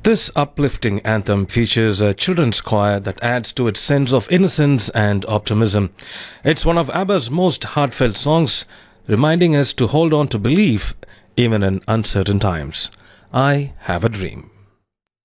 This uplifting anthem features a children's choir that adds to its sense of innocence and optimism. It's one of ABBA's most heartfelt songs, reminding us to hold on to belief even in uncertain times. I have a dream.